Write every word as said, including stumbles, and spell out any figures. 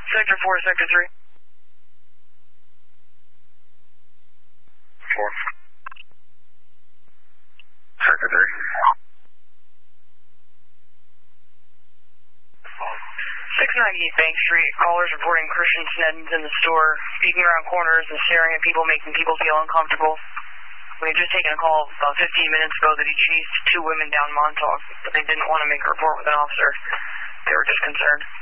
Sector four, Sector three. four. Sector three. six ninety-eight Bank Street. Callers reporting Christian Sneddon's in the store, peeking around corners and staring at people, making people feel uncomfortable. We had just taken a call about fifteen minutes ago that he chased two women down Montauk, but they didn't want to make a report with an officer. They were just concerned.